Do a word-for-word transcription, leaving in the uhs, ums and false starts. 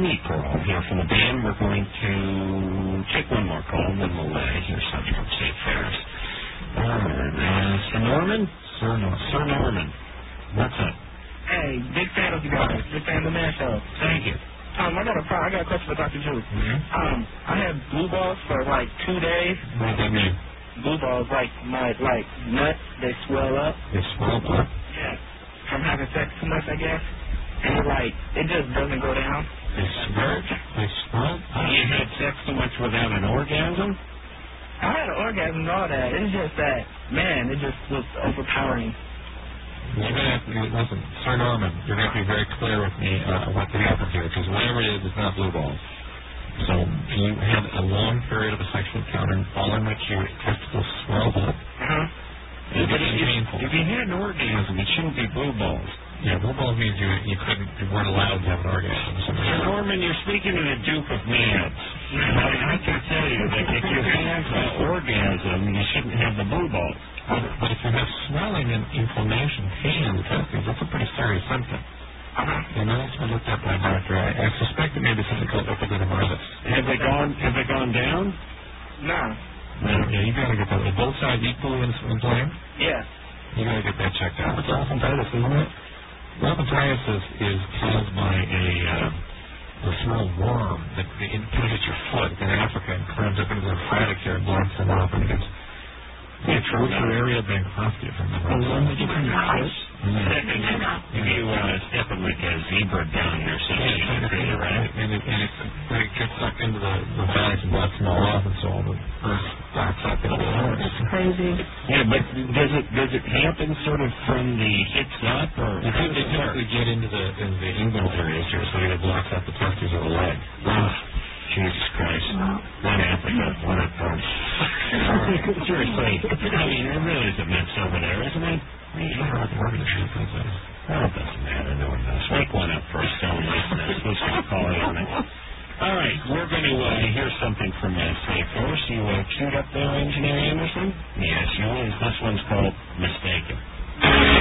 Army Pearl here from the band. We're going to take one more call, and then we'll uh, hear something from Safe Fares. All right. Uh, Sir Norman? Sir, Nor- Sir Norman. What's up? Hey, big fan of you guys. Big fan of the Man Show. Thank you. Um, I got a pro- I got a question for Doctor Drew. Mm-hmm. Um, I had blue balls for like two days. What does that mean? Blue balls, like my like nuts, they swell up. They swell up? Yeah. From having sex too much, I guess. And it, like it just doesn't go down. They swell? They swell? You had sex too much without an orgasm? I had an orgasm and all that. It's just that, man, it just was overpowering. You're going to have to, listen, Sir Norman, you're going to have to be very clear with me uh, what happened here, because whatever it is, it's not blue balls. So you had a long period of a sexual encounter following which your testicles swelled up. Uh-huh. It but if, painful. If you had an orgasm, it shouldn't be blue balls. Yeah, blue balls means you you couldn't, you weren't allowed to have an orgasm. So Norman, you're speaking to the Duke of Mads. I, I can tell you that if you have an orgasm, you shouldn't have the blue balls. But, but if you have swelling and inflammation, pain in the testicles, that's a pretty serious symptom. Uh-huh. And that's been looked at by a doctor. I, I suspect it may be something called epididymitis. Have they gone? Have they gone down? No. No. Yeah, you got to get that. Are both sides equally inflamed? Yeah. You got to get that checked out. It's elephantitis, isn't it? Elephantitis is, is caused by a, uh, a small worm that penetrates your foot in Africa and climbs up into the lymphatic here and blocks them off. And it's it's area Bancroft from the A worm that gets in your foot? If you uh, step in like a zebra down here, so you can it right, and it, and it, when it gets sucked into the, the bags and blocks them all off, and so all the earth blocks up into the water. That's crazy. Yeah, but does it does it happen sort of from the hips up, or it typically get into the into the inguinal areas here, so it blocks up the testes of the leg. Oh, Jesus Christ! One Africa, one at first. Seriously, I mean, it really is a mess over there, isn't it? I mean, you know what the organism is. Well, it doesn't matter. No one knows. Wake one up first. Tell them this. Who's going to call you on it? All right, we're going to uh, hear something from uh, Safe Force. You uh, queued up there, Engineer Anderson? Yes, you is. This one's called